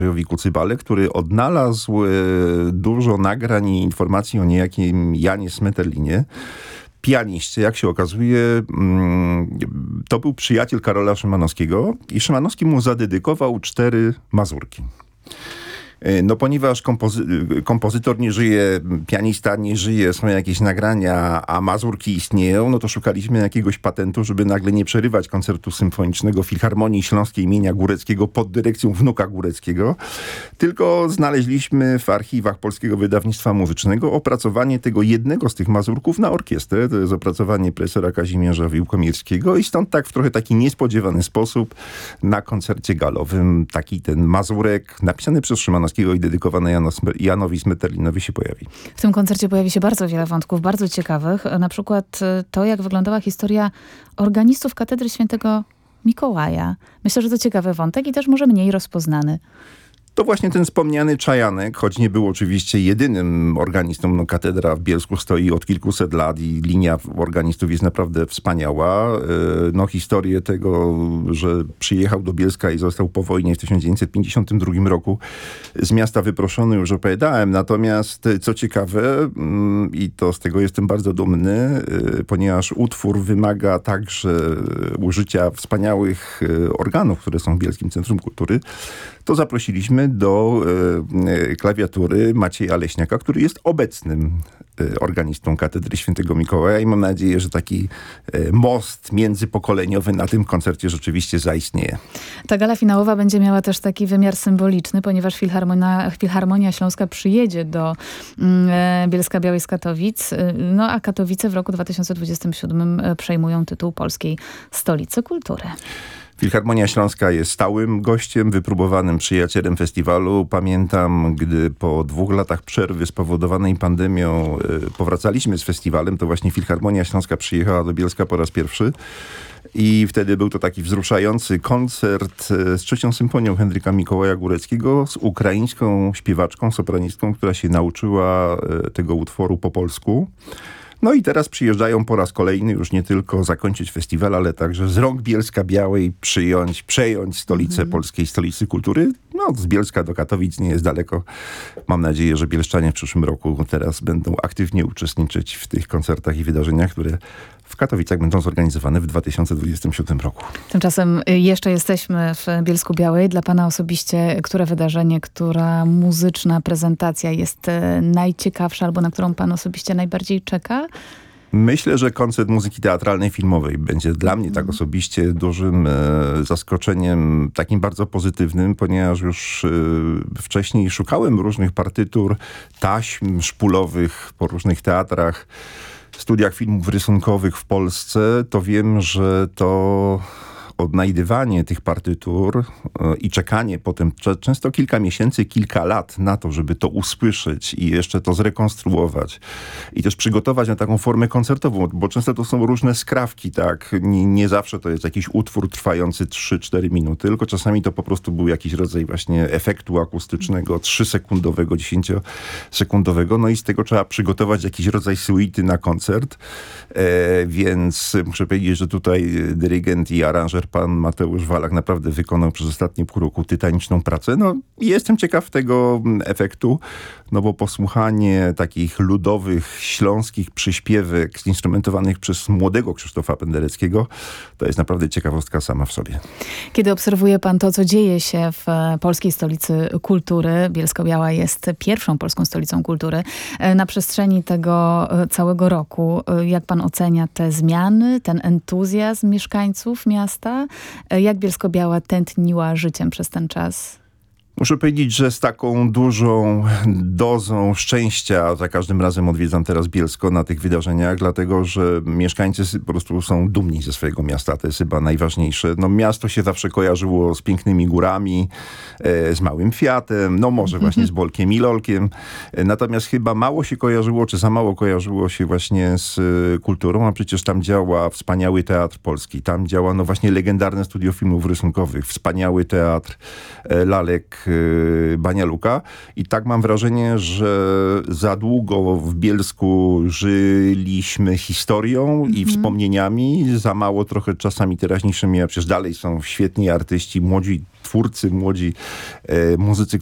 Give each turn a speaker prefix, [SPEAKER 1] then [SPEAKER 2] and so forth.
[SPEAKER 1] Kucybale, który odnalazł dużo nagrań i informacji o niejakim Janie Smeterlinie, pianiście, jak się okazuje, to był przyjaciel Karola Szymanowskiego i Szymanowski mu zadedykował 4 mazurki. No ponieważ kompozytor nie żyje, pianista nie żyje, są jakieś nagrania, a mazurki istnieją, no to szukaliśmy jakiegoś patentu, żeby nagle nie przerywać koncertu symfonicznego Filharmonii Śląskiej imienia Góreckiego pod dyrekcją wnuka Góreckiego, tylko znaleźliśmy w archiwach Polskiego Wydawnictwa Muzycznego opracowanie tego jednego z tych mazurków na orkiestrę. To jest opracowanie profesora Kazimierza Wiłkomirskiego i stąd tak w trochę taki niespodziewany sposób na koncercie galowym taki ten mazurek napisany przez Szymanowskiego i dedykowany Janowi Smeterlinowi się pojawi.
[SPEAKER 2] W tym koncercie pojawi się bardzo wiele wątków, bardzo ciekawych. Na przykład to, jak wyglądała historia organistów katedry świętego Mikołaja. Myślę, że to ciekawy wątek i też może mniej rozpoznany.
[SPEAKER 1] To właśnie ten wspomniany Czajanek, choć nie był oczywiście jedynym organistą. No, katedra w Bielsku stoi od kilkuset lat i linia organistów jest naprawdę wspaniała. No, historię tego, że przyjechał do Bielska i został po wojnie w 1952 roku z miasta wyproszony, już opowiadałem. Natomiast co ciekawe, i to z tego jestem bardzo dumny, ponieważ utwór wymaga także użycia wspaniałych organów, które są w Bielskim Centrum Kultury, to zaprosiliśmy do klawiatury Macieja Leśniaka, który jest obecnym organistą katedry świętego Mikołaja i mam nadzieję, że taki most międzypokoleniowy na tym koncercie rzeczywiście zaistnieje.
[SPEAKER 2] Ta gala finałowa będzie miała też taki wymiar symboliczny, ponieważ Filharmonia Śląska przyjedzie do Bielska-Białej z Katowic, no a Katowice w roku 2027 przejmują tytuł Polskiej Stolicy Kultury.
[SPEAKER 1] Filharmonia Śląska jest stałym gościem, wypróbowanym przyjacielem festiwalu. Pamiętam, gdy po 2 latach przerwy spowodowanej pandemią powracaliśmy z festiwalem, to właśnie Filharmonia Śląska przyjechała do Bielska po raz pierwszy. I wtedy był to taki wzruszający koncert z 3. symfonią Henryka Mikołaja Góreckiego z ukraińską śpiewaczką, sopranistką, która się nauczyła tego utworu po polsku. No i teraz przyjeżdżają po raz kolejny już nie tylko zakończyć festiwal, ale także z rąk Bielska-Białej przejąć stolicę Polskiej Stolicy Kultury. No, z Bielska do Katowic nie jest daleko. Mam nadzieję, że bielszczanie w przyszłym roku teraz będą aktywnie uczestniczyć w tych koncertach i wydarzeniach, które w Katowicach będą zorganizowane w 2027 roku.
[SPEAKER 2] Tymczasem jeszcze jesteśmy w Bielsku-Białej. Dla pana osobiście, które wydarzenie, która muzyczna prezentacja jest najciekawsza albo na którą pan osobiście najbardziej czeka?
[SPEAKER 1] Myślę, że koncert muzyki teatralnej, filmowej będzie dla mnie tak osobiście dużym zaskoczeniem, takim bardzo pozytywnym, ponieważ już wcześniej szukałem różnych partytur, taśm szpulowych po różnych teatrach, studiach filmów rysunkowych w Polsce. To wiem, że to odnajdywanie tych partytur i czekanie potem często kilka miesięcy, kilka lat na to, żeby to usłyszeć i jeszcze to zrekonstruować i też przygotować na taką formę koncertową, bo często to są różne skrawki, tak? Nie zawsze to jest jakiś utwór trwający 3-4 minuty, tylko czasami to po prostu był jakiś rodzaj właśnie efektu akustycznego, 3-sekundowego, 10-sekundowego, no i z tego trzeba przygotować jakiś rodzaj suity na koncert, więc muszę powiedzieć, że tutaj dyrygent i aranżer pan Mateusz Walak naprawdę wykonał przez ostatnie pół roku tytaniczną pracę. No i jestem ciekaw tego efektu, no bo posłuchanie takich ludowych, śląskich przyśpiewek zinstrumentowanych przez młodego Krzysztofa Pendereckiego, to jest naprawdę ciekawostka sama w sobie.
[SPEAKER 2] Kiedy obserwuje pan to, co dzieje się w Polskiej Stolicy Kultury, Bielsko-Biała jest pierwszą polską stolicą kultury, na przestrzeni tego całego roku, jak pan ocenia te zmiany, ten entuzjazm mieszkańców miasta? Jak Bielsko-Biała tętniła życiem przez ten czas?
[SPEAKER 1] Muszę powiedzieć, że z taką dużą dozą szczęścia za każdym razem odwiedzam teraz Bielsko na tych wydarzeniach, dlatego że mieszkańcy po prostu są dumni ze swojego miasta. To jest chyba najważniejsze. No, miasto się zawsze kojarzyło z pięknymi górami, z małym Fiatem, no może właśnie z Bolkiem i Lolkiem. Natomiast chyba mało się kojarzyło, czy za mało kojarzyło się właśnie z kulturą, a przecież tam działa wspaniały Teatr Polski. Tam działa no właśnie legendarne studio filmów rysunkowych, wspaniały teatr Lalek Banialuka i tak mam wrażenie, że za długo w Bielsku żyliśmy historią i wspomnieniami, za mało trochę czasami teraźniejszymi, a przecież dalej są świetni artyści, młodzi twórcy, młodzi muzycy,